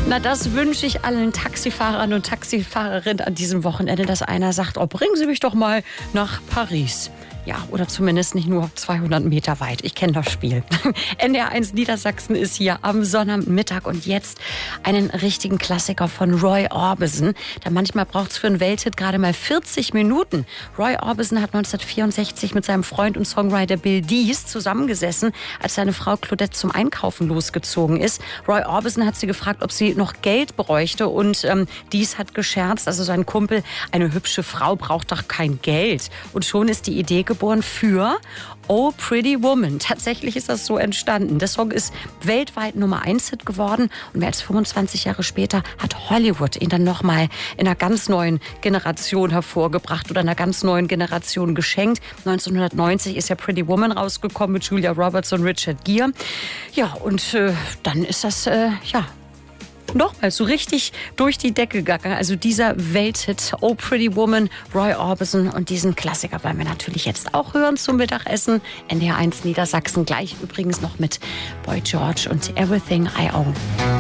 Na, das wünsche ich allen Taxifahrern und Taxifahrerinnen an diesem Wochenende, dass einer sagt, oh, bringen Sie mich doch mal nach Paris. Ja, oder zumindest nicht nur 200 Meter weit. Ich kenne das Spiel. NDR1 Niedersachsen ist hier am Sonnabendmittag und jetzt einen richtigen Klassiker von Roy Orbison. Da manchmal braucht es für einen Welthit gerade mal 40 Minuten. Roy Orbison hat 1964 mit seinem Freund und Songwriter Bill Dees zusammengesessen, als seine Frau Claudette zum Einkaufen losgezogen ist. Roy Orbison hat sie gefragt, ob sie noch Geld bräuchte und Dees hat gescherzt, also sein Kumpel, eine hübsche Frau braucht doch kein Geld. Und schon ist die Idee geboren für Oh Pretty Woman. Tatsächlich ist das so entstanden. Der Song ist weltweit Nummer-1-Hit geworden und mehr als 25 Jahre später hat Hollywood ihn dann nochmal in einer ganz neuen Generation hervorgebracht oder einer ganz neuen Generation geschenkt. 1990 ist ja Pretty Woman rausgekommen mit Julia Roberts und Richard Gere. Ja, und dann ist das, nochmal so richtig durch die Decke gegangen. Also dieser Welthit, Oh Pretty Woman, Roy Orbison, und diesen Klassiker wollen wir natürlich jetzt auch hören zum Mittagessen. NDR1 Niedersachsen, gleich übrigens noch mit Boy George und Everything I Own.